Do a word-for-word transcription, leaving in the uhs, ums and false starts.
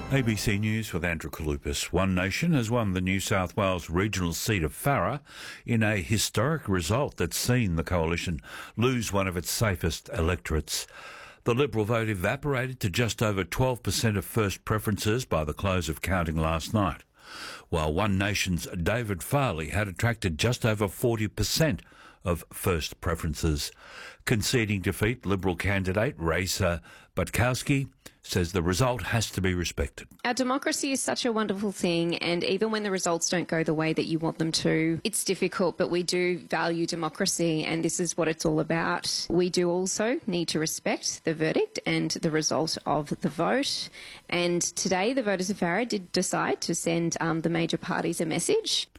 A B C News with Andrew Kalupis. One Nation has won the New South Wales regional seat of Farrer in a historic result that's seen the coalition lose one of its safest electorates. The Liberal vote evaporated to just over twelve percent of first preferences by the close of counting last night, while One Nation's David Farley had attracted just over forty percent of first preferences. Conceding defeat, Liberal candidate Raisa Butkowski says the result has to be respected. Our democracy is such a wonderful thing, and even when the results don't go the way that you want them to, it's difficult, but we do value democracy, and this is what it's all about. We do also need to respect the verdict and the result of the vote, and today the voters of Farrer did decide to send um, the major parties a message.